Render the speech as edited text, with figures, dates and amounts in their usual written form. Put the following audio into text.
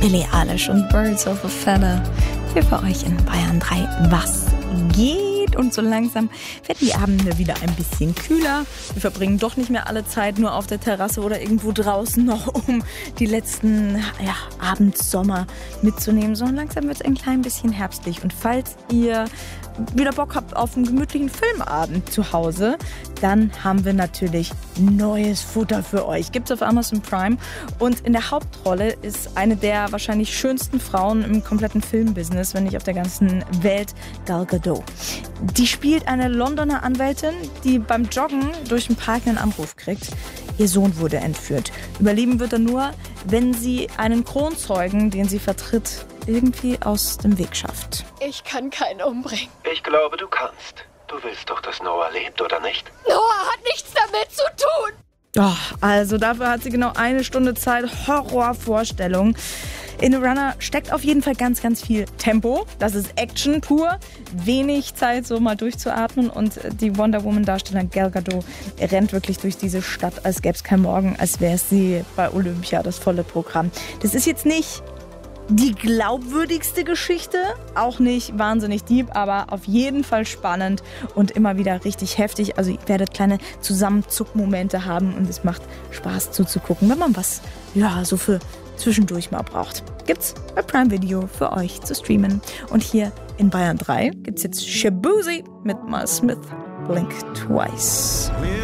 Billie Eilish und Birds of a Feather. Hier für euch in Bayern 3. Was geht? Und so langsam werden die Abende wieder ein bisschen kühler. Wir verbringen doch nicht mehr alle Zeit nur auf der Terrasse oder irgendwo draußen noch, um die letzten Abendsommer mitzunehmen, sondern langsam wird es ein klein bisschen herbstlich. Und falls ihr wieder Bock habt auf einen gemütlichen Filmabend zu Hause, dann haben wir natürlich neues Futter für euch. Gibt's auf Amazon Prime und in der Hauptrolle ist eine der wahrscheinlich schönsten Frauen im kompletten Filmbusiness, wenn nicht auf der ganzen Welt, Gal Gadot. Die spielt eine Londoner Anwältin, die beim Joggen durch den Park einen Anruf kriegt. Ihr Sohn wurde entführt. Überleben wird er nur, wenn sie einen Kronzeugen, den sie vertritt, irgendwie aus dem Weg schafft. Ich kann keinen umbringen. Ich glaube, du kannst. Du willst doch, dass Noah lebt, oder nicht? Noah hat nichts damit zu tun. Oh, also dafür hat sie genau 1 Stunde Zeit. Horrorvorstellung. In The Runner steckt auf jeden Fall ganz, ganz viel Tempo. Das ist Action pur. Wenig Zeit, so mal durchzuatmen. Und die Wonder Woman-Darstellerin Gal Gadot rennt wirklich durch diese Stadt, als gäbe es kein Morgen, als wäre sie bei Olympia, das volle Programm. Das ist jetzt nicht die glaubwürdigste Geschichte, auch nicht wahnsinnig deep, aber auf jeden Fall spannend und immer wieder richtig heftig. Also ihr werdet kleine Zusammenzuckmomente haben und es macht Spaß zuzugucken, wenn man was so für zwischendurch mal braucht. Gibt's bei Prime Video für euch zu streamen. Und hier in Bayern 3 gibt's jetzt Shaboozey mit Miles Smith, Blink Twice.